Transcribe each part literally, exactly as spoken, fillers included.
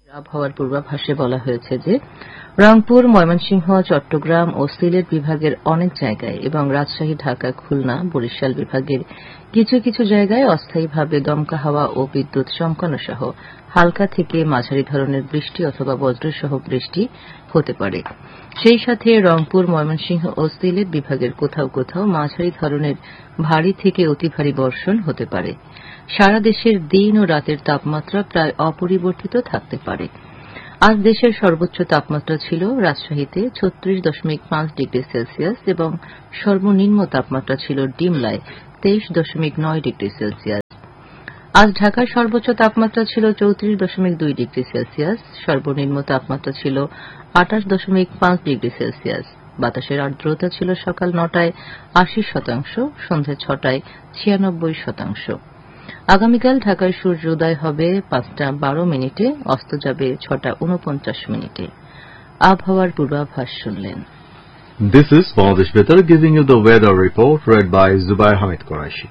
আবহাওয়ার পূর্বাভাসে বলা হয়েছে যে রংপুর, ময়মনসিংহ, চট্টগ্রাম ও সিলেট বিভাগের অনেক জায়গায় এবং রাজশাহী, ঢাকা, খুলনা, বরিশাল বিভাগের কিছু কিছু জায়গায় অস্থায়ীভাবে দমকা হাওয়া ও বিদ্যুৎ চমকানো সহ হালকা থেকে মাঝারি ধরনের বৃষ্টি অথবা বজ্রসহ বৃষ্টি হতে পারে। সেই সাথে রংপুর, ময়মনসিংহ ও সিলেট বিভাগের কোথাও কোথাও মাঝারি ধরনের ভারী থেকে অতি ভারী বর্ষণ হতে পারে। সারা দেশের দিন ও রাতের তাপমাত্রা প্রায় অপরিবর্তিত থাকতে পারে। আজ দেশের সর্বোচ্চ তাপমাত্রা ছিল রাজশাহীতে ছত্রিশ দশমিক পাঁচ ডিগ্রি সেলসিয়াস এবং সর্বনিম্ন তাপমাত্রা ছিল ডিমলায় তেইশ দশমিক নয় ডিগ্রি সেলসিয়াস। আজ ঢাকার সর্বোচ্চ তাপমাত্রা ছিল চৌত্রিশ দশমিক দুই ডিগ্রি সেলসিয়াস, সর্বনিম্ন তাপমাত্রা ছিল আটাশ দশমিক পাঁচ ডিগ্রি সেলসিয়াস। বাতাসের আর্দ্রতা ছিল সকাল নটায় আশি শতাংশ, সন্ধ্যা ছটায় ছিয়ানব্বই শতাংশ। আগামীকাল ঢাকায় সূর্য উদয় হবে পাঁচটা বারো মিনিটে, অস্ত যাবে ছটা উনপঞ্চাশ মিনিটে। আবহাওয়ার পূর্বাভাস শুনলেন। This is Bangladesh Betar giving you the weather report read by Zubair Hamid Qureshi.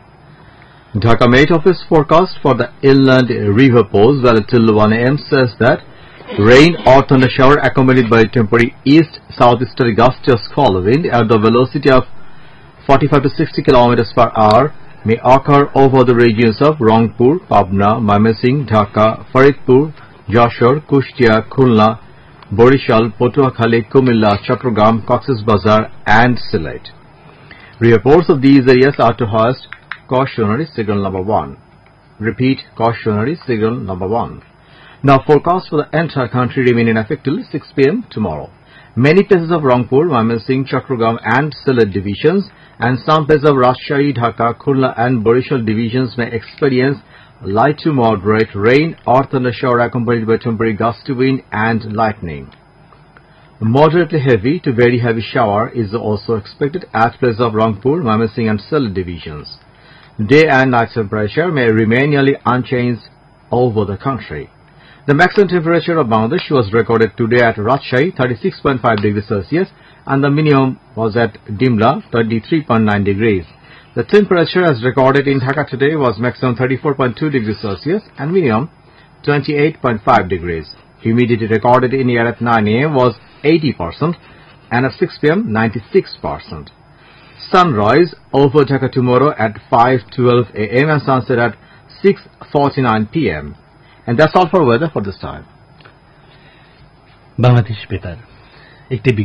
Dhaka Met Office forecast for the inland river post valid till one a m says that rain or thunder shower accompanied by temporary east-southeasterly gusty or squall wind at the velocity of forty-five to sixty kilometers per hour may occur over the regions of Rangpur, Pabna, Mymensingh, Dhaka, Faridpur, Jashore, Kushtia, Khulna, Borishal, Potuakhali, Kumilla, Chattogram, Cox's Bazar and Sylhet. Reports of these areas are to hoist cautionary signal number one. Repeat, cautionary signal number one. Now forecast for the entire country remain in effect till six p m tomorrow. Many places of Rangpur, Mymensingh, Chattogram and Sylhet divisions and some places of Rajshahi, Dhaka, Khulna and Borishal divisions may experience light to moderate rain or thunder shower accompanied by temporary gusty wind and lightning. Moderately heavy to very heavy shower is also expected at places of Rangpur, Mymensingh and Sylhet divisions. Day and night temperature may remain nearly unchanged over the country. The maximum temperature of Bangladesh was recorded today at Rajshahi thirty-six point five degrees Celsius and the minimum was at Dimla thirty-three point nine degrees. The temperature as recorded in Dhaka today was maximum thirty-four point two degrees Celsius and minimum twenty-eight point five degrees. Humidity recorded in the air at nine a m was eighty percent and at six p m ninety-six percent. Sunrise over Dhaka tomorrow at five twelve a m and sunset at six forty-nine p m And that's all for weather for this time. Bangladesh Betar. একটি